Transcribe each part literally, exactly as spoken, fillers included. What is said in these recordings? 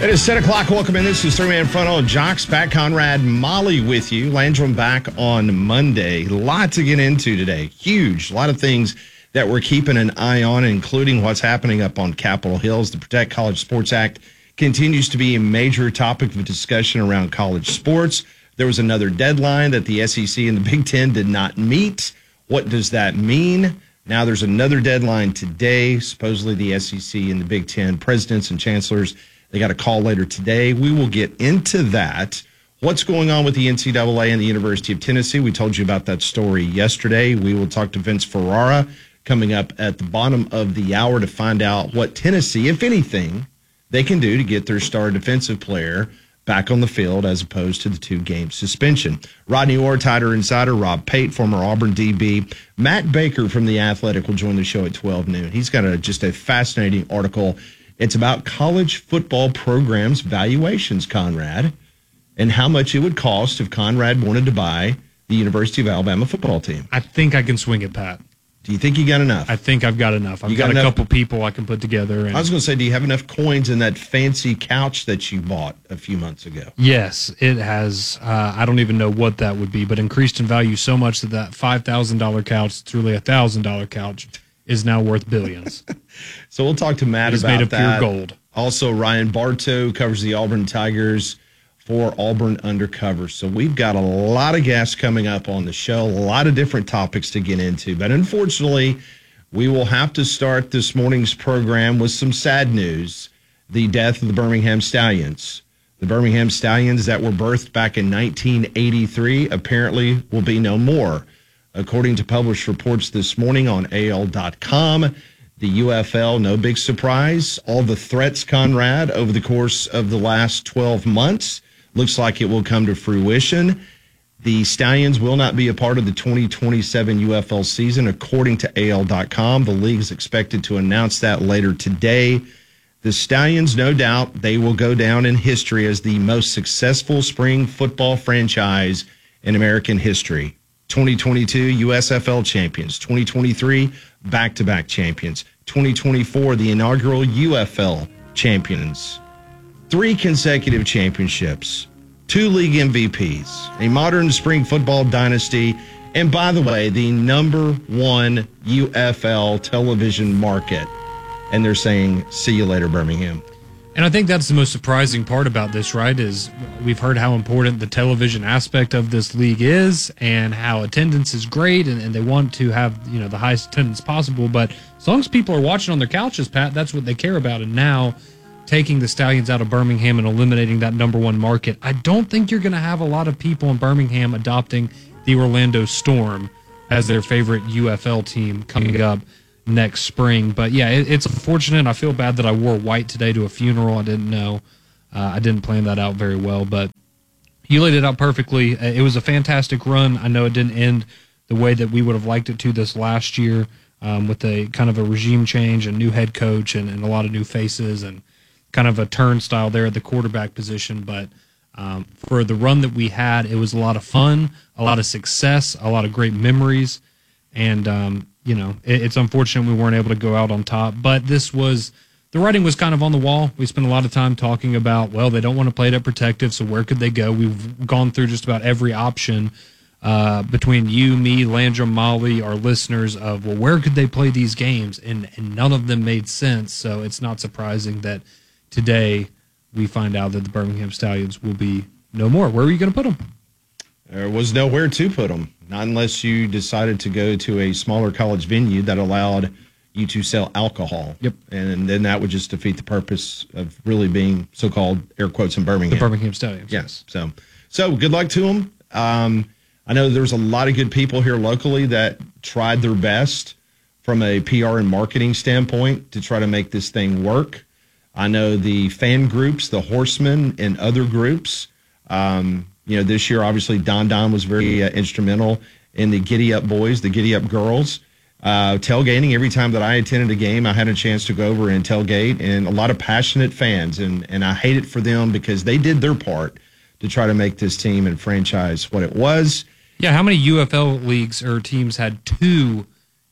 It is ten o'clock. Welcome in. This is Three-Man Frontal. Jocks back. Conrad Molly with you. Landrum back on Monday. A lot to get into today. Huge. A lot of things that we're keeping an eye on, including what's happening up on Capitol Hills. The Protect College Sports Act continues to be a major topic of discussion around college sports. There was another deadline that the S E C and the Big Ten did not meet. What does that mean? Now there's another deadline today. Supposedly the S E C and the Big Ten presidents and chancellors, they got a call later today. We will get into that. What's going on with the N C double A and the University of Tennessee? We told you about that story yesterday. We will talk to Vince Ferrara coming up at the bottom of the hour to find out what Tennessee, if anything, they can do to get their star defensive player back on the field as opposed to the two-game suspension. Rodney Orr, Tider Insider, Rob Pate, former Auburn D B. Matt Baker from The Athletic will join the show at twelve noon. He's got a, just a fascinating article. It's about college football programs valuations, Conrad, and how much it would cost if Conrad wanted to buy the University of Alabama football team. I think I can swing it, Pat. Do you think you got enough? I think I've got enough. I've you got, got a enough? couple people I can put together. And I was going to say, do you have enough coins in that fancy couch that you bought a few months ago? Yes, it has. Uh, I don't even know what that would be, but increased in value so much that that five thousand dollars couch, it's really a one thousand dollars couch, is now worth billions. So we'll talk to Matt It's about made of that. pure gold. Also, Ryan Bartow covers the Auburn Tigers for Auburn Undercover. So we've got a lot of guests coming up on the show, a lot of different topics to get into. But unfortunately, we will have to start this morning's program with some sad news, the death of the Birmingham Stallions. The Birmingham Stallions that were birthed back in nineteen eighty-three apparently will be no more. According to published reports this morning on A L dot com, the U F L, no big surprise, all the threats, Conrad, over the course of the last twelve months, looks like it will come to fruition. The Stallions will not be a part of the twenty twenty-seven U F L season, according to A L dot com. The league is expected to announce that later today. The Stallions, no doubt, they will go down in history as the most successful spring football franchise in American history. twenty twenty-two U S F L champions, twenty twenty-three back-to-back champions, twenty twenty-four the inaugural U F L champions, three consecutive championships, two league M V Ps, a modern spring football dynasty, and by the way, the number one U F L television market. And they're saying, see you later, Birmingham. And I think that's the most surprising part about this, right, is we've heard how important the television aspect of this league is and how attendance is great, and, and they want to have, you know, the highest attendance possible. But as long as people are watching on their couches, Pat, that's what they care about. And now taking the Stallions out of Birmingham and eliminating that number one market, I don't think you're going to have a lot of people in Birmingham adopting the Orlando Storm as their favorite U F L team coming up next spring. But yeah, it, it's unfortunate. I feel bad that I wore white today to a funeral. I didn't know. Uh, I didn't plan that out very well, but you laid it out perfectly. It was a fantastic run. I know it didn't end the way that we would have liked it to this last year, um, with a kind of a regime change, a new head coach, and, and a lot of new faces, and kind of a turnstile there at the quarterback position. But um, for the run that we had, it was a lot of fun, a lot of success, a lot of great memories, and um, you know, it, it's unfortunate we weren't able to go out on top. But this was, the writing was kind of on the wall. We spent a lot of time talking about, well, they don't want to play it at Protective, so where could they go? We've gone through just about every option uh, between you, me, Landrum, Molly, our listeners of, well, where could they play these games? And, and none of them made sense, so it's not surprising that today we find out that the Birmingham Stallions will be no more. Where are you going to put them? There was nowhere to put them, not unless you decided to go to a smaller college venue that allowed you to sell alcohol. Yep. And then that would just defeat the purpose of really being so-called, air quotes, in Birmingham. The Birmingham Stallions. Yes. So, so good luck to them. Um, I know there's a lot of good people here locally that tried their best from a P R and marketing standpoint to try to make this thing work. I know the fan groups, the Horsemen, and other groups. Um, you know, this year, obviously, Don Don was very uh, instrumental in the Giddy Up Boys, the Giddy Up Girls. Uh, tailgating, every time that I attended a game, I had a chance to go over and tailgate, and a lot of passionate fans. And, and I hate it for them because they did their part to try to make this team and franchise what it was. Yeah, how many U F L leagues or teams had two,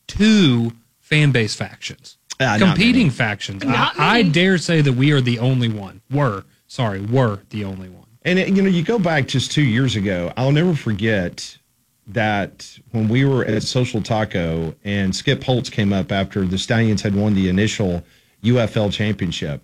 two fan base factions? Uh, Competing factions. I, I dare say that we are the only one. Were Sorry, were the only one. And, you know, you go back just two years ago, I'll never forget that when we were at Social Taco and Skip Holtz came up after the Stallions had won the initial U F L championship,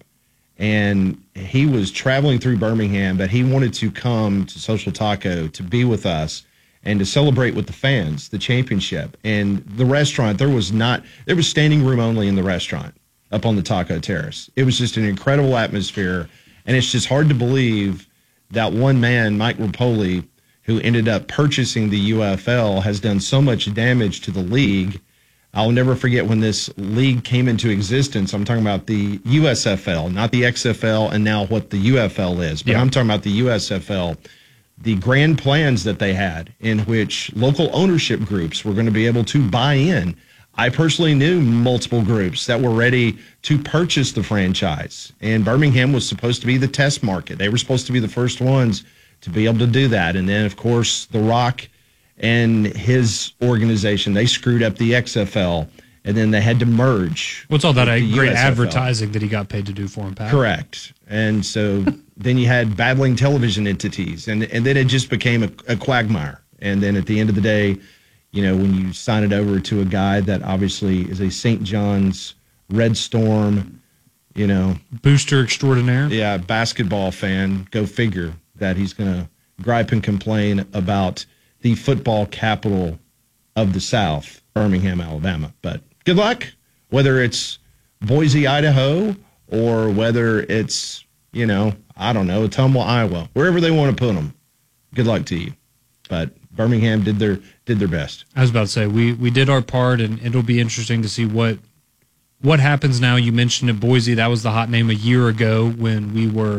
and he was traveling through Birmingham, but he wanted to come to Social Taco to be with us and to celebrate with the fans the championship. And the restaurant, there was not, there was standing room only in the restaurant up on the Taco Terrace. It was just an incredible atmosphere, and it's just hard to believe that one man, Mike Rapoli, who ended up purchasing the U F L, has done so much damage to the league. I'll never forget when this league came into existence. I'm talking about the U S F L, not the X F L, and now what the U F L is. But yeah. I'm talking about the U S F L, the grand plans that they had in which local ownership groups were going to be able to buy in. I personally knew multiple groups that were ready to purchase the franchise, and Birmingham was supposed to be the test market. They were supposed to be the first ones to be able to do that. And then, of course, The Rock and his organization, they screwed up the X F L, and then they had to merge. What's all that great U S F L. Advertising that he got paid to do for him, Pat? Correct. And so then you had battling television entities, and, and then it just became a, a quagmire. And then at the end of the day, you know, when you sign it over to a guy that obviously is a Saint John's Red Storm, you know. Booster extraordinaire. Yeah, basketball fan, go figure that he's going to gripe and complain about the football capital of the South, Birmingham, Alabama. But good luck, whether it's Boise, Idaho, or whether it's, you know, I don't know, Tumble, Iowa, wherever they want to put them. Good luck to you. But Birmingham did their did their best. I was about to say, we, we did our part, and it'll be interesting to see what what happens now. You mentioned it, Boise. That was the hot name a year ago when we were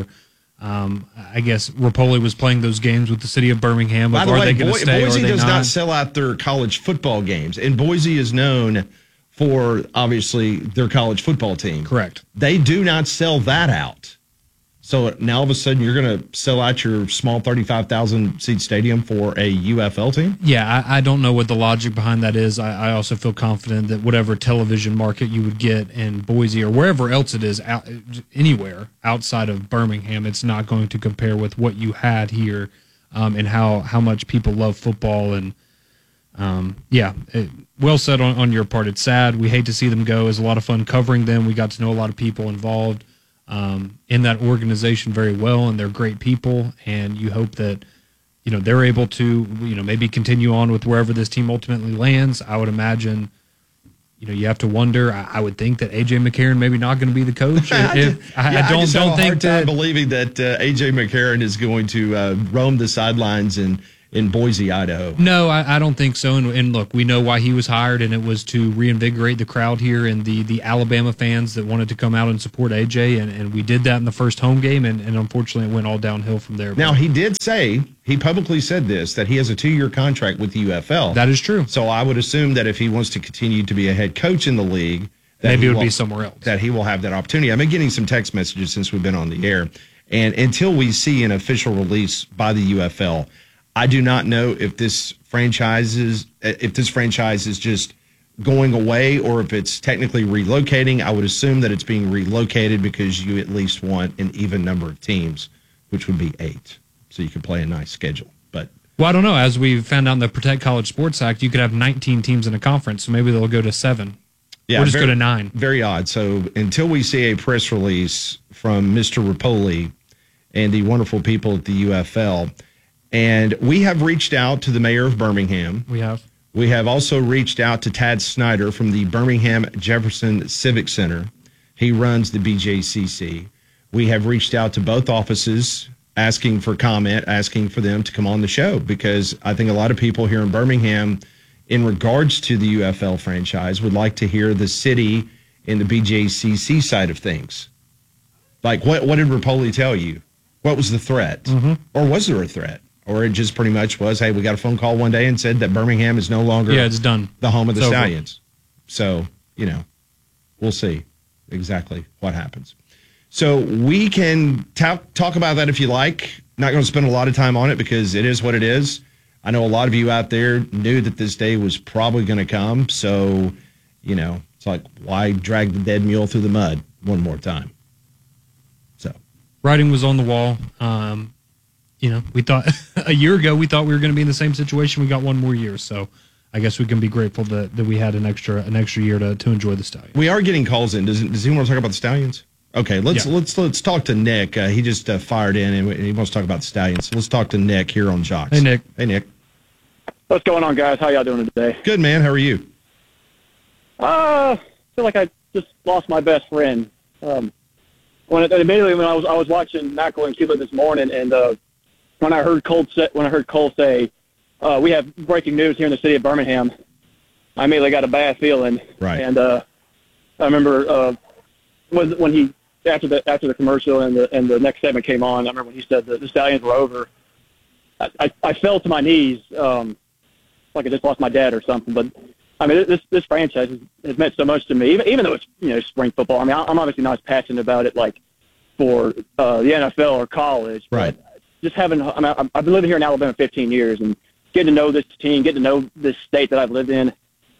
Um, I guess Rapoli was playing those games with the city of Birmingham. By the are way, they going to stay? Boise or are they does not? not sell out their college football games, and Boise is known for, obviously, their college football team. Correct. They do not sell that out. So now all of a sudden you're going to sell out your small thirty-five thousand seat stadium for a U F L team? Yeah, I, I don't know what the logic behind that is. I, I also feel confident that whatever television market you would get in Boise or wherever else it is, out, anywhere outside of Birmingham, it's not going to compare with what you had here um, and how, how much people love football. And, um, yeah, it, well said on, on your part. It's sad. We hate to see them go. It was a lot of fun covering them. We got to know a lot of people involved um, in that organization very well, and they're great people. And you hope that, you know, they're able to, you know, maybe continue on with wherever this team ultimately lands. I would imagine, you know, you have to wonder. I, I would think that A J McCarron maybe not going to be the coach. I, if, I, yeah, I don't I just don't have a think hard time that believing that uh, A J McCarron is going to uh, roam the sidelines in in Boise, Idaho. No, I, I don't think so. And, and look, we know why he was hired, and it was to reinvigorate the crowd here and the, the Alabama fans that wanted to come out and support A J, and, and we did that in the first home game, and, and unfortunately it went all downhill from there. Now, he did say, he publicly said this, that he has a two-year contract with the U F L. That is true. So I would assume that if he wants to continue to be a head coach in the league, that maybe he it would will, be somewhere else. That he will have that opportunity. I've been getting some text messages since we've been on the air, and until we see an official release by the U F L, I do not know if this franchise is if this franchise is just going away or if it's technically relocating. I would assume that it's being relocated because you at least want an even number of teams, which would be eight, so you can play a nice schedule. But well, I don't know. As we found out in the Protect College Sports Act, you could have nineteen teams in a conference, so maybe they'll go to seven. Yeah, or just very, go to nine. Very odd. So until we see a press release from Mister Rapoli and the wonderful people at the U F L. And we have reached out to the mayor of Birmingham. We have. We have also reached out to Tad Snyder from the Birmingham Jefferson Civic Center. He runs the B J C C. We have reached out to both offices asking for comment, asking for them to come on the show, because I think a lot of people here in Birmingham, in regards to the U F L franchise, would like to hear the city and the B J C C side of things. Like, what, what did Rapoli tell you? What was the threat? Mm-hmm. Or was there a threat? Or it just pretty much was, hey, we got a phone call one day and said that Birmingham is no longer yeah, it's done. the home of the it's Stallions. Over. So, you know, we'll see exactly what happens. So we can talk, talk about that if you like. Not going to spend a lot of time on it because it is what it is. I know a lot of you out there knew that this day was probably going to come. So, you know, it's like, why drag the dead mule through the mud one more time? So writing was on the wall. Um, you know, we thought a year ago we thought we were going to be in the same situation. We got one more year, so I guess we can be grateful that, that we had an extra an extra year to, to enjoy the Stallions. We are getting calls in. Does does anyone want to talk about the Stallions? Okay, let's Yeah. let's let's talk to Nick. Uh, he just uh, fired in and he wants to talk about the Stallions. So let's talk to Nick here on Jocks. Hey, Nick. Hey, Nick. What's going on, guys? How y'all doing today? Good, man. How are you? Uh, I feel like I just lost my best friend. Um, when it, immediately when I was I was watching Mackerel and Cuba this morning, and uh, when I heard Cole say, when I heard Cole say, uh, "We have breaking news here in the city of Birmingham," I immediately got a bad feeling. Right. And uh, I remember uh, when when he after the after the commercial and the and the next segment came on, I remember when he said that the Stallions were over. I, I, I fell to my knees, um, like I just lost my dad or something. But I mean, this this franchise has, has meant so much to me, even even though it's you know spring football. I mean, I'm obviously not as passionate about it like for uh, the N F L or college. But Right. just having, I mean, I've been living here in Alabama fifteen years, and getting to know this team, getting to know this state that I've lived in.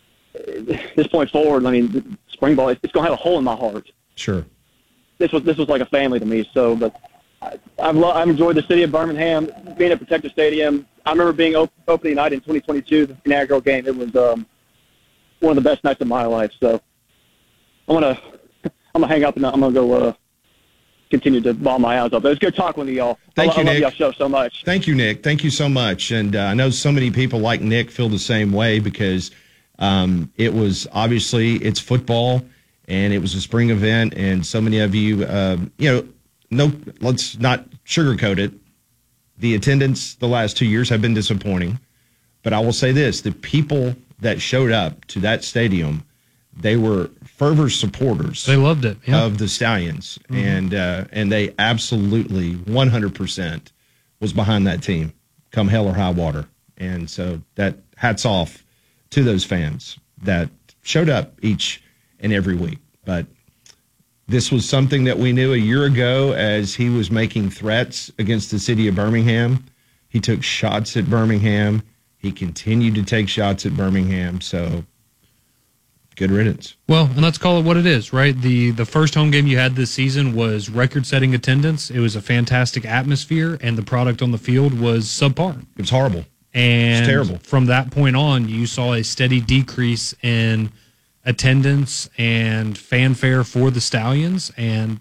This point forward, I mean, spring ball, it's, it's going to have a hole in my heart. Sure. This was this was like a family to me. So, but I, I've lo- I've enjoyed the city of Birmingham, being at Protective Stadium. I remember being op- opening night in twenty twenty-two, the inaugural game. It was um, one of the best nights of my life. So, I'm gonna I'm gonna hang up and I'm gonna go uh, continue to ball my eyes up. It was good talking with y'all. Thank I, you, I love Nick. y'all show so much. Thank you, Nick. Thank you so much. And uh, I know so many people like Nick feel the same way because um, it was obviously it's football and it was a spring event, and so many of you, uh, you know, no, let's not sugarcoat it. The attendance the last two years have been disappointing, but I will say this: the people that showed up to that stadium, they were fervor supporters. They loved it. Yeah. Of the Stallions, mm-hmm. and uh, and they absolutely one hundred percent was behind that team, come hell or high water. And so that hats off to those fans that showed up each and every week. But this was something that we knew a year ago as he was making threats against the city of Birmingham. He took shots at Birmingham. He continued to take shots at Birmingham. So good riddance. Well, and let's call it what it is, right? The the first home game you had this season was record-setting attendance. It was a fantastic atmosphere, and the product on the field was subpar. It was horrible. And it's terrible. From that point on, you saw a steady decrease in attendance and fanfare for the Stallions. And,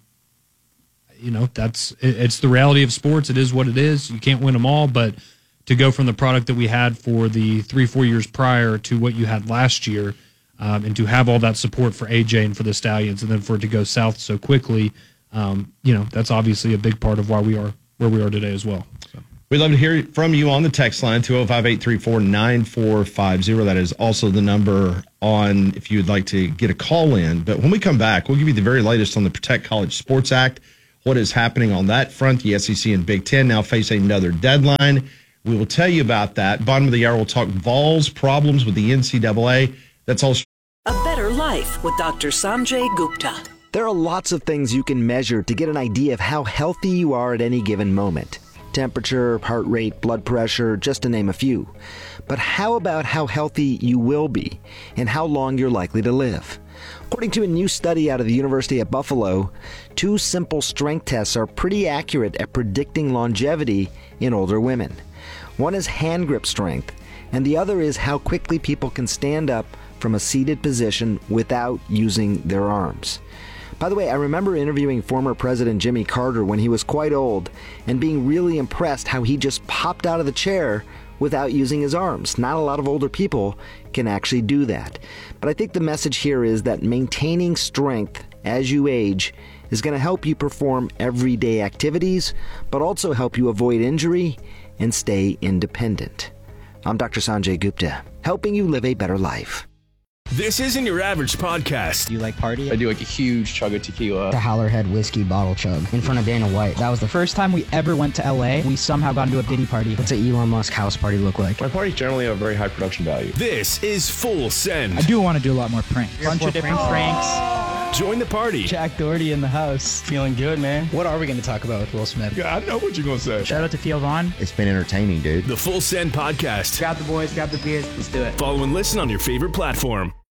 you know, that's it, it's the reality of sports. It is what it is. You can't win them all, but to go from the product that we had for the three, four years prior to what you had last year, um, and to have all that support for A J and for the Stallions, and then for it to go south so quickly, um, you know, that's obviously a big part of why we are where we are today as well. So. We'd love to hear from you on the text line, two oh five, eight three four, nine four five zero. That is also the number on if you would like to get a call in. But when we come back, we'll give you the very latest on the Protect College Sports Act, what is happening on that front. The S E C and Big Ten now face another deadline. We will tell you about that. Bottom of the hour, we'll talk Vols problems with the N C double A. That's all. A Better Life with Doctor Sanjay Gupta. There are lots of things you can measure to get an idea of how healthy you are at any given moment. Temperature, heart rate, blood pressure, just to name a few. But how about how healthy you will be and how long you're likely to live? According to a new study out of the University at Buffalo, two simple strength tests are pretty accurate at predicting longevity in older women. One is hand grip strength, and the other is how quickly people can stand up from a seated position without using their arms. By the way, I remember interviewing former President Jimmy Carter when he was quite old and being really impressed how he just popped out of the chair without using his arms. Not a lot of older people can actually do that. But I think the message here is that maintaining strength as you age is going to help you perform everyday activities, but also help you avoid injury and stay independent. I'm Doctor Sanjay Gupta, helping you live a better life. This isn't your average podcast. Do you like party? I do like a huge chug of tequila. The Howlerhead whiskey bottle chug in front of Dana White. That was the first time we ever went to L A. We somehow got into a Diddy party. What's an Elon Musk house party look like? My parties generally have very high production value. This is Full Send. I do want to do a lot more pranks. Bunch of different pranks. Join the party. Jack Doherty in the house. Feeling good, man. What are we going to talk about with Will Smith? Yeah, I know what you're going to say. Shout out to Theo Vaughn. It's been entertaining, dude. The Full Send podcast. Grab the boys, grab the beers, let's do it. Follow and listen on your favorite platform.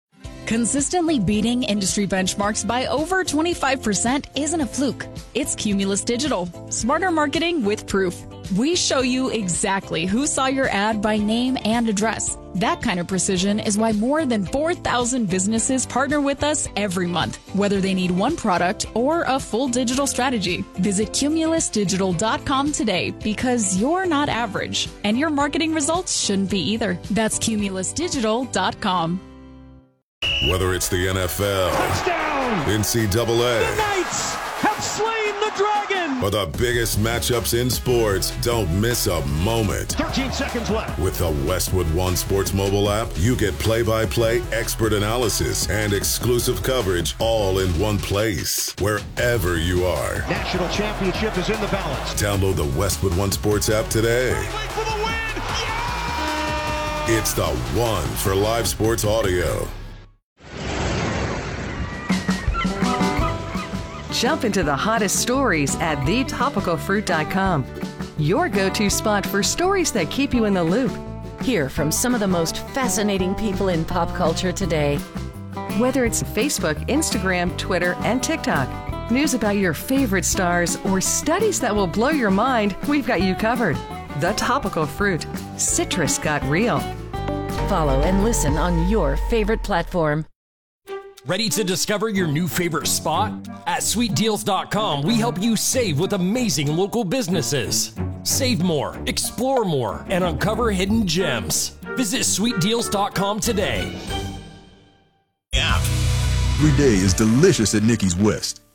Consistently beating industry benchmarks by over twenty-five percent isn't a fluke. It's Cumulus Digital. Smarter marketing with proof. We show you exactly who saw your ad by name and address. That kind of precision is why more than four thousand businesses partner with us every month, whether they need one product or a full digital strategy. Visit cumulus digital dot com today because you're not average, and your marketing results shouldn't be either. That's cumulus digital dot com. Whether it's the N F L, touchdown, N C double A, the Knights have slain the dragon, or the biggest matchups in sports, don't miss a moment. thirteen seconds left. With the Westwood One Sports mobile app, you get play-by-play, expert analysis, and exclusive coverage all in one place, wherever you are. National championship is in the balance. Download the Westwood One Sports app today. For the win. Yeah! It's the one for live sports audio. Jump into the hottest stories at the topical fruit dot com. Your go-to spot for stories that keep you in the loop. Hear from some of the most fascinating people in pop culture today. Whether it's Facebook, Instagram, Twitter, and TikTok, news about your favorite stars, or studies that will blow your mind, we've got you covered. The Topical Fruit. Citrus got real. Follow and listen on your favorite platform. Ready to discover your new favorite spot? At sweet deals dot com, we help you save with amazing local businesses. Save more, explore more, and uncover hidden gems. Visit sweet deals dot com today. Every day is delicious at Nikki's West.